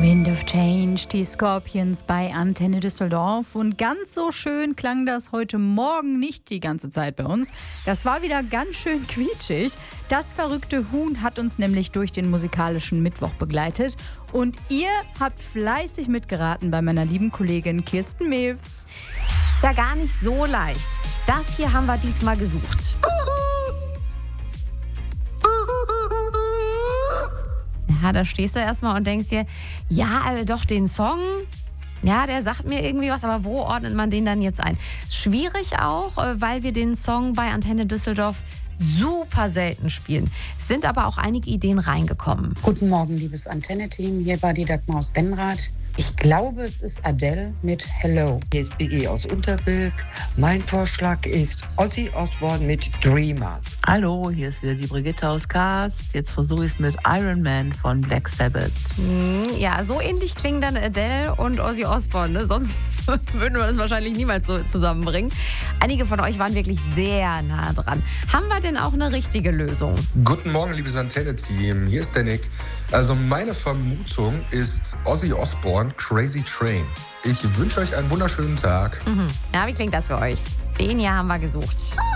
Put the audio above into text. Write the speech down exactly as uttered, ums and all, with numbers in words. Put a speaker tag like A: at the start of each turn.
A: Wind of Change, die Scorpions bei Antenne Düsseldorf. Und ganz so schön klang das heute Morgen nicht die ganze Zeit bei uns. Das war wieder ganz schön quietschig. Das verrückte Huhn hat uns nämlich durch den musikalischen Mittwoch begleitet. Und ihr habt fleißig mitgeraten bei meiner lieben Kollegin Kirsten Mewes.
B: Ist ja gar nicht so leicht. Das hier haben wir diesmal gesucht. Ja, da stehst du erstmal und denkst dir, ja, also doch den Song, ja, der sagt mir irgendwie was, aber wo ordnet man den dann jetzt ein? Schwierig auch, weil wir den Song bei Antenne Düsseldorf super selten spielen. Es sind aber auch einige Ideen reingekommen.
C: Guten Morgen, liebes Antenne-Team. Hier war die Dagmar aus Benrath. Ich glaube, es ist Adele mit Hello.
D: Hier ist Biggie aus Unterbilk. Mein Vorschlag ist Ozzy Osbourne mit Dreamer.
E: Hallo, hier ist wieder die Brigitte aus Cast. Jetzt versuche ich es mit Iron Man von Black Sabbath.
B: Ja, so ähnlich klingen dann Adele und Ozzy Osbourne. Ne? Sonst würden wir das wahrscheinlich niemals so zusammenbringen. Einige von euch waren wirklich sehr nah dran. Haben wir denn auch eine richtige Lösung?
F: Guten Morgen, liebes Antenne-Team. Hier ist der Nick. Also meine Vermutung ist Ozzy Osbourne, Crazy Train. Ich wünsche euch einen wunderschönen Tag.
B: Mhm. Ja, wie klingt das für euch? Den hier haben wir gesucht.